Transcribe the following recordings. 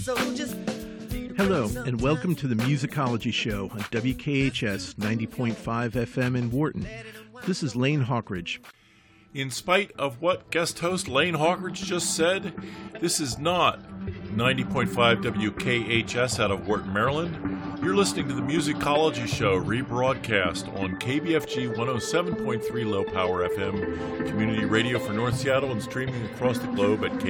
Hello, and welcome to the Musicology Show on WKHS 90.5 FM in Wharton. This is Lane Hawkridge. In spite of what guest host Lane Hawkridge just said, this is not 90.5 WKHS out of Wharton, Maryland. You're listening to the Musicology Show, rebroadcast on KBFG 107.3 Low Power FM, community radio for North Seattle, and streaming across the globe at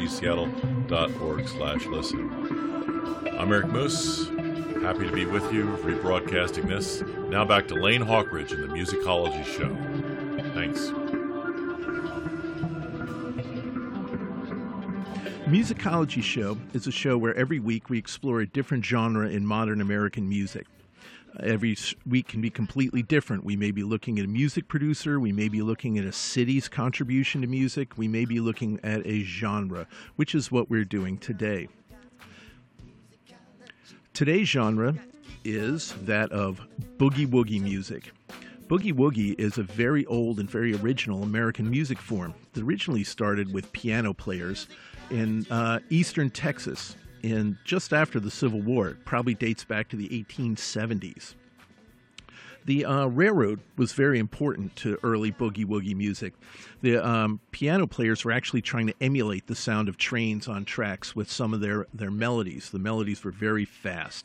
kbfgseattle.org/listen. I'm Eric Moose, happy to be with you, rebroadcasting this. Now back to Lane Hawkridge and the Musicology Show. Thanks. Musicology Show is a show where every week we explore a different genre in modern American music. Every week can be completely different. We may be looking at a music producer, we may be looking at a city's contribution to music, we may be looking at a genre, which is what we're doing today. Today's genre is that of boogie-woogie music. Boogie-woogie is a very old and very original American music form that originally started with piano players in eastern Texas in just after the Civil War. It probably dates back to the 1870s. The railroad was very important to early boogie-woogie music. The piano players were actually trying to emulate the sound of trains on tracks with some of their melodies. The melodies were very fast.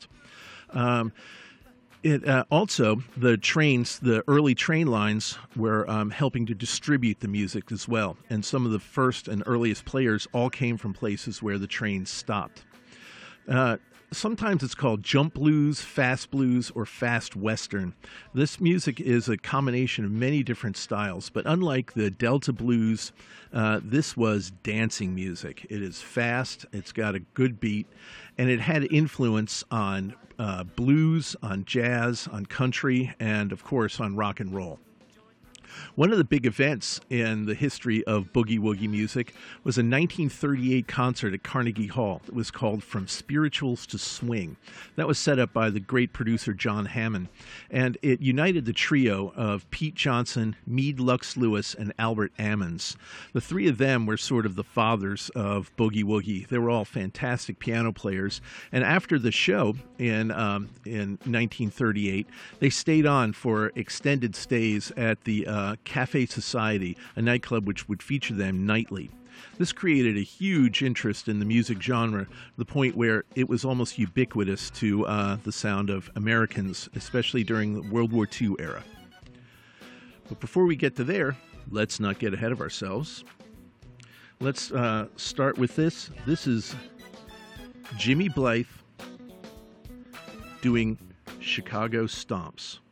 Also, the early train lines were helping to distribute the music as well. And some of the first and earliest players all came from places where the trains stopped. Sometimes it's called jump blues, fast blues, or fast western. This music is a combination of many different styles, but unlike the Delta blues, this was dancing music. It is fast, it's got a good beat, and it had influence on blues, on jazz, on country, and of course on rock and roll. One of the big events in the history of boogie-woogie music was a 1938 concert at Carnegie Hall. It was called From Spirituals to Swing. That was set up by the great producer John Hammond, and it united the trio of Pete Johnson, Meade Lux Lewis, and Albert Ammons. The three of them were sort of the fathers of boogie-woogie. They were all fantastic piano players, and after the show in 1938, they stayed on for extended stays at the Cafe Society, a nightclub which would feature them nightly. This created a huge interest in the music genre, to the point where it was almost ubiquitous to the sound of Americans, especially during the World War II era. But before we get to there, let's not get ahead of ourselves. Let's start with this. This is Jimmy Blythe doing Chicago Stomps.